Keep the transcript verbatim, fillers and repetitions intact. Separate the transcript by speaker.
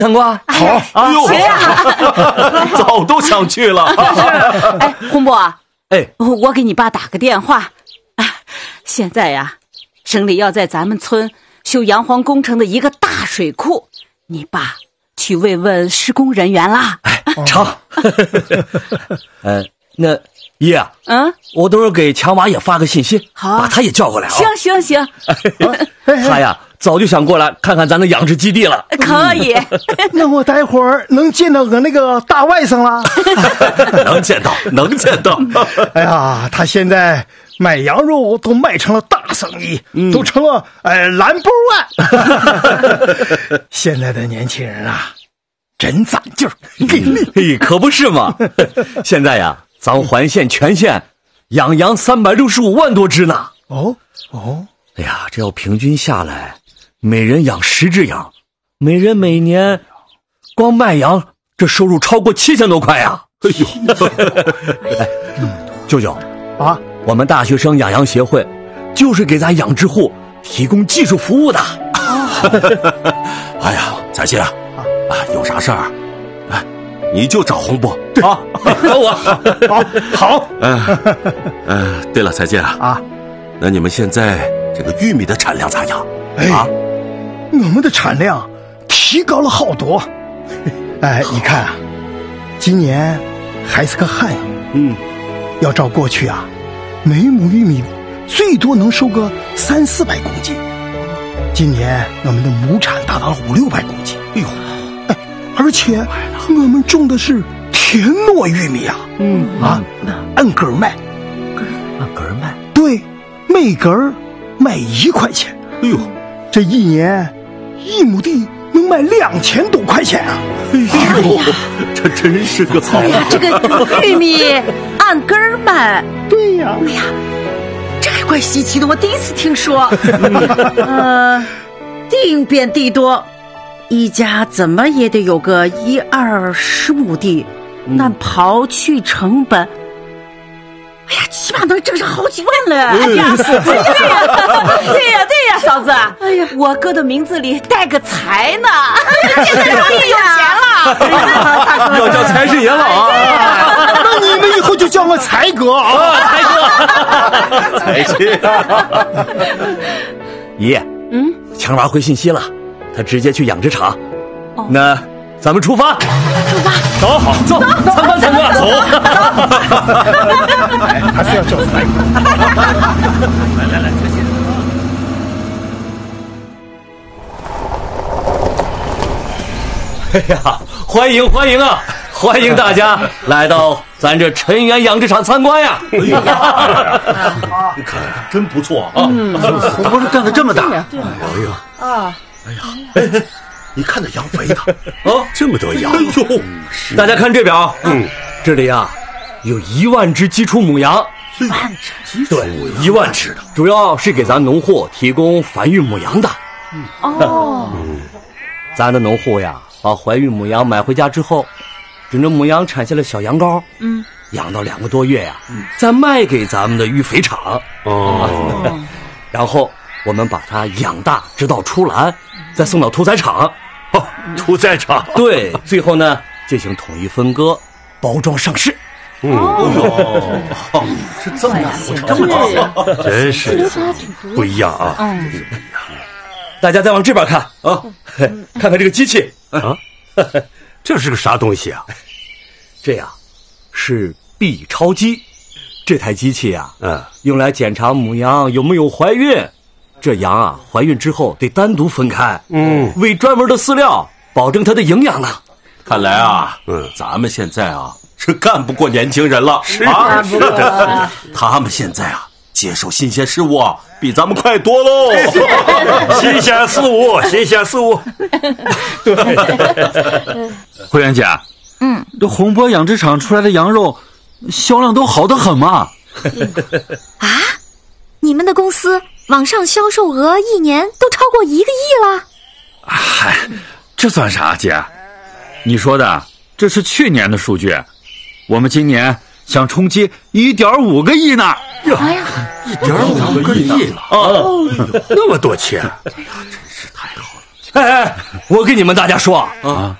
Speaker 1: 南瓜，
Speaker 2: 好，
Speaker 3: 哎呦，
Speaker 4: 谁呀？
Speaker 3: 早都想去了。
Speaker 4: 哎，洪伯，
Speaker 1: 哎，
Speaker 4: 我给你爸打个电话。啊，现在呀，省里要在咱们村修洋黄工程的一个大水库，你爸去慰问施工人员啦。
Speaker 1: 哎，成。呃，那爷啊，
Speaker 4: 嗯，
Speaker 1: 我等会儿给强娃也发个信息，
Speaker 4: 好，
Speaker 1: 把他也叫过来啊。
Speaker 4: 行行行，
Speaker 1: 他呀早就想过来看看咱的养殖基地了。
Speaker 4: 可以。
Speaker 2: 那我待会儿能见到俺那个大外甥了？
Speaker 3: 能见到，能见到。
Speaker 2: 哎呀，他现在卖羊肉都卖成了大生意，嗯、都成了呃 number one。现在的年轻人啊，真攒劲儿，给力！
Speaker 1: 嘿，可不是嘛！现在呀，咱环县全县养羊三百六十五万多只呢。
Speaker 2: 哦哦，
Speaker 1: 哎呀，这要平均下来，每人养十只羊，每人每年光卖羊，这收入超过七千多块呀！
Speaker 3: 哎呦，
Speaker 1: 哎，舅舅
Speaker 2: 啊，
Speaker 1: 我们大学生养羊协会就是给咱养殖户提供技术服务的。
Speaker 3: 哎呀，彩信啊，啊，有啥事儿，哎，你就找洪伯啊，
Speaker 1: 找我。
Speaker 2: 好，好。
Speaker 3: 嗯，呃，对了，彩信啊，
Speaker 2: 啊，
Speaker 3: 那你们现在这个玉米的产量咋样？
Speaker 2: 哎，
Speaker 3: 啊，
Speaker 2: 我们的产量提高了好多。哎，你看啊，今年还是个旱年，
Speaker 3: 嗯，
Speaker 2: 要照过去啊，每亩玉米最多能收个三四百公斤。今年我们的亩产达到了五六百公斤。
Speaker 3: 哎呦，
Speaker 2: 哎，而且我们种的是田糯玉米啊，
Speaker 1: 嗯
Speaker 2: 啊，按根儿卖，
Speaker 1: 按根儿卖，
Speaker 2: 对，每根儿卖一块钱。
Speaker 3: 哎呦，
Speaker 2: 这一年一亩地能卖两千多块钱啊！
Speaker 3: 哎呦，这真是个好。
Speaker 4: 哎呀，这个玉米按根儿卖。
Speaker 2: 对呀，
Speaker 4: 哎呀，这还怪稀奇的，我第一次听说。
Speaker 5: 呃，地变地多，一家怎么也得有个一二十亩地，那刨去成本，哎呀，起码能挣上好几万了。
Speaker 4: 哎呀，对呀，对呀，对呀，嫂子，哎呀，我哥的名字里带个财呢，现在终于有钱了，
Speaker 3: 要叫财神爷了啊！
Speaker 2: 那你们以后就叫我才哥啊，
Speaker 1: 才哥，
Speaker 3: 才信。
Speaker 1: 爷，
Speaker 4: 嗯，
Speaker 1: 强娃回信息了，他直接去养殖场。哦，那咱们出发，
Speaker 4: 出发，
Speaker 1: 走，好，走，参观参观，走。
Speaker 2: 哎，他是要叫才哥。
Speaker 1: 来来来，再见。哎呀，欢迎欢迎啊！欢迎大家来到咱这陈园养殖场参观呀！
Speaker 3: 哎呀，你看真不错啊！
Speaker 1: 嗯，
Speaker 2: 我不是干得这么大。
Speaker 3: 哎呀，啊，哎呀，哎哎，你看那羊肥的啊，这么多羊！哎呦，
Speaker 1: 大家看这表，嗯，这里啊有一万只基础母羊，
Speaker 3: 一万只基础母羊，
Speaker 1: 一万只的，主要是给咱农户提供繁育母羊的。
Speaker 4: 嗯哦，
Speaker 1: 嗯，咱的农户呀，把怀孕母羊买回家之后，等着母羊产下了小羊羔，嗯，养到两个多月呀，嗯，再卖给咱们的育肥场。哦，然后我们把它养大，直到出栏，再送到屠宰场。
Speaker 3: 哦，屠宰场。
Speaker 1: 对，最后呢进行统一分割，包装上市。
Speaker 3: 哦，是这么这么真是不一样啊！
Speaker 4: 嗯，
Speaker 1: 大家再往这边看啊，看看这个机器
Speaker 3: 啊，这是个啥东西啊？
Speaker 1: 这呀是 B 超机，这台机器啊，
Speaker 3: 嗯，
Speaker 1: 用来检查母羊有没有怀孕。这羊啊怀孕之后得单独分开，嗯，喂专门的饲料，保证它的营养呢。
Speaker 3: 看来啊，嗯，咱们现在啊是干不过年轻人了，
Speaker 2: 是
Speaker 3: 啊，是的，他们现在啊接受新鲜事物啊比咱们快多喽。
Speaker 6: 新鲜事物，新鲜事物。慧媛姐，嗯，这洪波养殖场出来的羊肉销量都好得很嘛。
Speaker 7: 啊，你们的公司网上销售额一年都超过一个亿了？
Speaker 6: 嗨，这算啥，姐？你说的这是去年的数据，我们今年想冲击一点五个亿呢。
Speaker 4: 哎呀，
Speaker 3: 一点五个亿了啊！那么多钱，哎呀，真是太好了。
Speaker 1: 哎哎，我跟你们大家说啊，